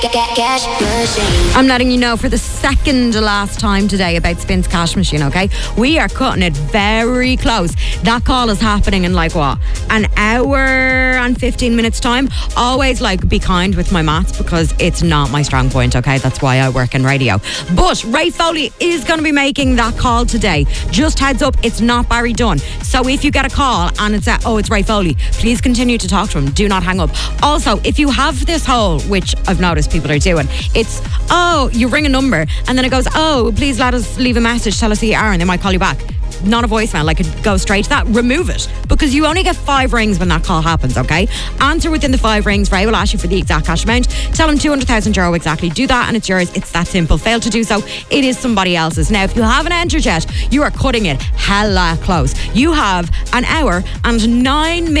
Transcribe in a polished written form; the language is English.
Cash machine. I'm letting you know for the second to last time today about Spins Cash Machine, okay? We are cutting it very close. That call is happening in like what? An hour and 15 minutes time. Always like be kind with my maths because it's not my strong point, okay? That's why I work in radio. But Ray Foley is going to be making that call today. Just heads up, it's not Barry Dunn. So if you get a call and it's it's Ray Foley, please continue to talk to him. Do not hang up. Also, if you have this whole, which I've noticed people are doing, it's, you ring a number and then it goes, please let us leave a message, tell us who you are, and they might call you back. Not a voicemail, like it goes straight to that. Remove it, because you only get 5 rings when that call happens, okay? Answer within the 5 rings. Ray will ask you for the exact cash amount. Tell him €200,000 exactly. Do that and it's yours. It's that simple. Fail to do so, it is somebody else's. Now, if you haven't entered yet, you are cutting it hella close. You have an hour and 9 minutes